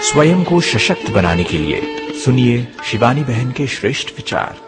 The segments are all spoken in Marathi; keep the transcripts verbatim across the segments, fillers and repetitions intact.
स्वयं को सशक्त बनाने के लिए सुनिए शिवानी बहन के श्रेष्ठ विचार।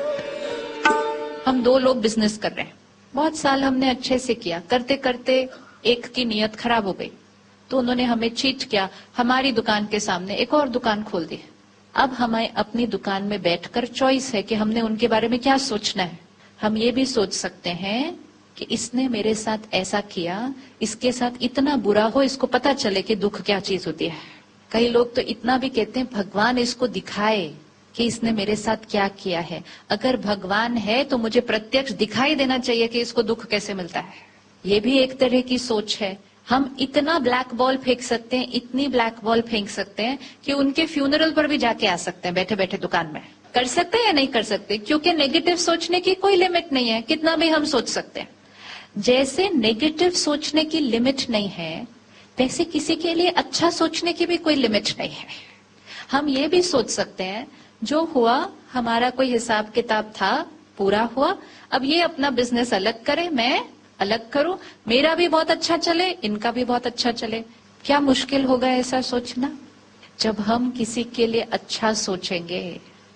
हम दो लोग बिजनेस कर रहे हैं, बहुत साल हमने अच्छे से किया, करते करते एक की नीयत खराब हो गई तो उन्होंने हमें चीट किया, हमारी दुकान के सामने एक और दुकान खोल दी। अब हमें अपनी दुकान में बैठकर चॉइस है कि हमने उनके बारे में क्या सोचना है। हम ये भी सोच सकते हैं कि इसने मेरे साथ ऐसा किया, इसके साथ इतना बुरा हो, इसको पता चले कि दुख क्या चीज होती है। कई लोग तो इतना भी कहते हैं भगवान इसको दिखाए कि इसने मेरे साथ क्या किया है। अगर भगवान है तो मुझे प्रत्यक्ष दिखाई देना चाहिए कि इसको दुख कैसे मिलता है। ये भी एक तरह की सोच है। हम इतना ब्लैक बॉल फेंक सकते हैं, इतनी ब्लैक बॉल फेंक सकते हैं कि उनके फ्यूनरल पर भी जाके आ सकते हैं बैठे बैठे दुकान में। कर सकते हैं या नहीं कर सकते, क्योंकि नेगेटिव सोचने की कोई लिमिट नहीं है, कितना भी हम सोच सकते हैं। जैसे नेगेटिव सोचने की लिमिट नहीं है, वैसे किसी के लिए अच्छा सोचने की भी कोई लिमिट नहीं है। हम ये भी सोच सकते हैं जो हुआ, हमारा कोई हिसाब किताब था, पूरा हुआ, अब ये अपना बिजनेस अलग करे, मैं अलग करूं, मेरा भी बहुत अच्छा चले, इनका भी बहुत अच्छा चले। क्या मुश्किल होगा ऐसा सोचना? जब हम किसी के लिए अच्छा सोचेंगे,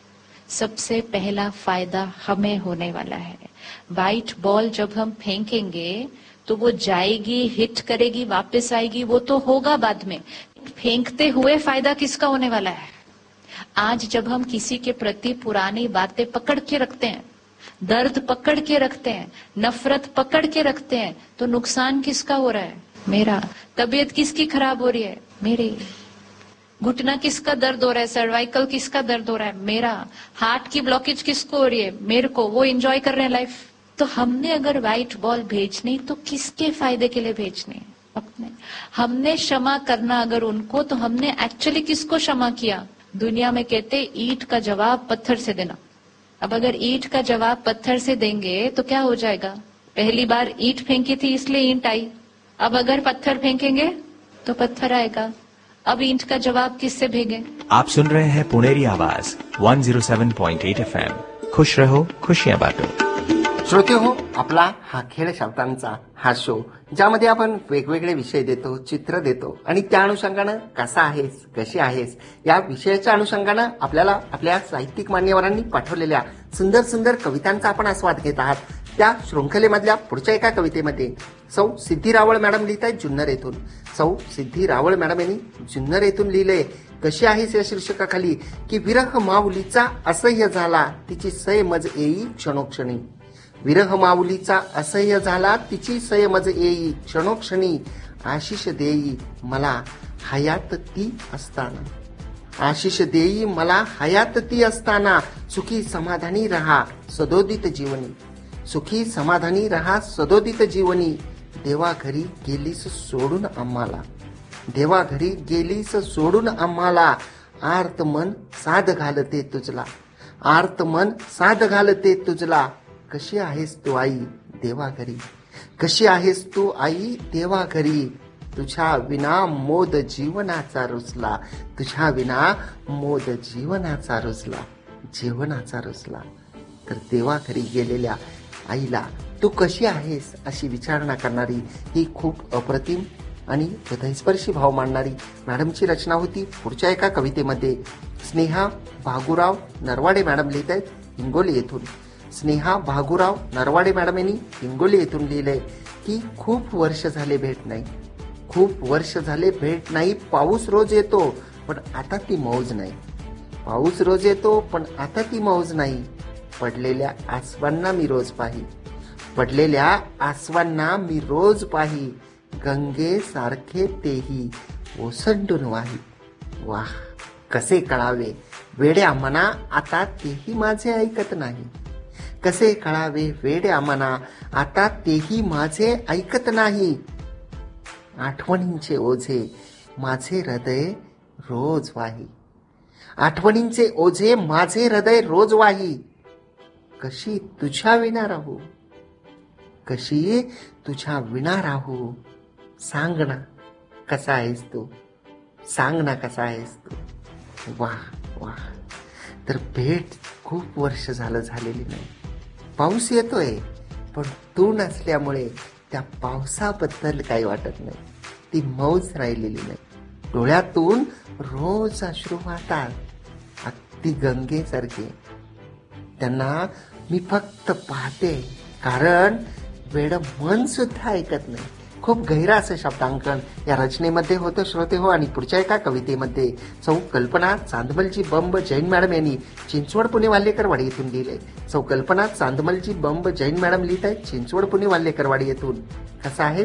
सबसे पहला फायदा हमें होने वाला है। व्हाइट बॉल जब हम फेंकेंगे तो वो जाएगी, हिट करेगी, वापस आएगी, वो तो होगा बाद में। फेंकते हुए फायदा किसका होने वाला है? आज जब हम किसी के प्रति पुरानी बातें पकड़ के रखते हैं, दर्द पकड़ के रखते हैं, नफरत पकड़ के रखते हैं, तो नुकसान किसका हो रहा है? मेरा। तबीयत किसकी खराब हो रही है? मेरी। घुटना किसका दर्द हो रहा है? सर्वाइकल किसका दर्द हो रहा है? मेरा। हार्ट की ब्लॉकेज किसको हो रही है? मेरे को। वो एंजॉय कर रहे हैं लाइफ। तो हमने अगर व्हाइट बॉल भेजनी तो किसके फायदे के लिए भेजनी? अपने। हमने क्षमा करना अगर उनको, तो हमने एक्चुअली किसको क्षमा किया? दुनिया में कहते ईंट का जवाब पत्थर से देना। अब अगर ईंट का जवाब पत्थर से देंगे तो क्या हो जाएगा? पहली बार ईंट फेंकी थी इसलिए ईंट आई, अब अगर पत्थर फेंकेंगे तो पत्थर आएगा। अब ईंट का जवाब किससे भेजें? आप सुन रहे हैं पुणेरी आवाज एक सौ सात पॉइंट आठ एफ एम। खुश रहो, खुशियां बांटो। श्रोते हो, आपला हा खेळ शब्दांचा हा शो, ज्यामध्ये आपण वेगवेगळे विषय देतो, चित्र देतो आणि त्या अनुषंगानं कसा आहेस, कशी आहेस या विषयाच्या अनुषंगानं आपल्याला आपल्या साहित्यिक मान्यवरांनी पाठवलेल्या सुंदर सुंदर कवितांचा आपण आस्वाद घेत आहात। त्या शृंखलेमधल्या पुढच्या एका कवितेमध्ये सौ सिद्धी रावळ मॅडम लिहित आहेत जुन्नर येथून। सौ सिद्धी रावळ मॅडम यांनी जुन्नर येथून लिहिलंय कशी आहेस या शीर्षकाखाली की विरह माऊलीचा असह्य झाला, तिची सय मज येई क्षणोक्षणी। विरह माऊलीचा असह्य झाला, तिची सय मज येई क्षणोक्षणी। आशिष देई मला हयात ती असताना, आशिष देई मला हयात ती असताना। सुखी समाधानी रहा सदोदित जीवनी, सुखी समाधानी रहा सदोदित जीवनी। देवा घरी गेलीस सोडून आम्हाला, देवा घरी गेलीस सोडून आम्हाला। आर्त मन साध घालते तुझला, आर्त मन साध घालते तुझला। कशी आहेस तू आई देवा घरी, कशी आहेस तू आई देवा घरी। तुझ्या विना मोद जीवनाचा रुसला, तुझ्या विना मोद जीवनाचा रुसला, जीवनाचा रुसला। तर देवा घरी गेलेल्या आईला तू कशी आहेस अशी विचारणा करणारी ही खूप अप्रतिम आणि हृदयस्पर्शी भाव मांडणारी मॅडमची रचना होती। पुढच्या एका कवितेमध्ये स्नेहा भागुराव नरवाडे मॅडम लिहित आहेत हिंगोली येथून। स्नेहा भागुराव नरवाडे मॅडम यांनी हिंगोली येथून लिहिलंय की खूप वर्ष झाले भेट नाही, खूप वर्ष झाले भेट नाही। पाऊस रोज येतो पण आता ती मौज नाही, पाऊस रोज येतो पण आता ती मौज नाही। पडलेल्या आसवांना मी रोज पाही, पडलेल्या आसवांना मी रोज पाही। गंगे सारखे तेही ओसंडून वाही। वाह कसे कळावे वेड्या मना आता तेही माझे ऐकत नाही, कसे कळावे वेड्या मना आता तेही माझे ऐकत नाही। आठवणींचे ओझे माझे हृदय रोज वाही, आठवणींचे ओझे माझे हृदय रोज वाही। कशी तुझ्या विना राहू, कशी तुझ्या विना राहू। सांग ना कसा आहेस तू, सांग ना कसा आहेस तू। वाह वाह। तर भेट खूप वर्ष झालं झालेली नाही। पाऊस येतोय पण तू नसल्यामुळे त्या पावसाबद्दल काही वाटत नाही, ती मौज राहिलेली नाही। डोळ्यातून रोज अश्रू वाहतात अगदी गंगेसारखे. त्यांना मी फक्त पाहते, कारण वेड मन सुद्धा ऐकत नाही. खूप गहिरा असं शब्दांकन या रचनेमध्ये होतं श्रोते हो. आणि पुढच्या एका कवितेमध्ये सौ कल्पना चांदमलजी बंब जैन मॅडम यांनी चिंचवड पुणे वाल्हेकरवाडी येथून लिहिले. सौ कल्पना चांदमलजी बंब जैन मॅडम लिहित आहेत चिंचवड पुणे वाल्हेकरवाडी येथून. कसं आहे